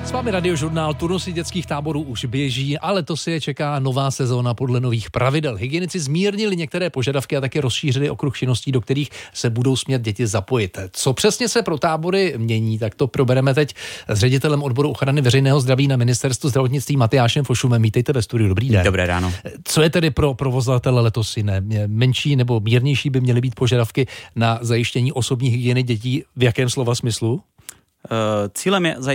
S vámi Radiožurnál, turnusy dětských táborů už běží, ale to si je čeká nová sezóna podle nových pravidel. Hygienici zmírnili některé požadavky a také rozšířili okruh činností, do kterých se budou smět děti zapojit. Co přesně se pro tábory mění, tak to probereme teď s ředitelem odboru ochrany veřejného zdraví na Ministerstvu zdravotnictví Matyášem Fošumem. Vítejte ve studiu, dobrý den. Dobré ráno. Co je tedy pro provozovatele letos jiné? Menší nebo mírnější by měly být požadavky na zajištění osobní hygieny dětí, v jakém slova smyslu? Cílem je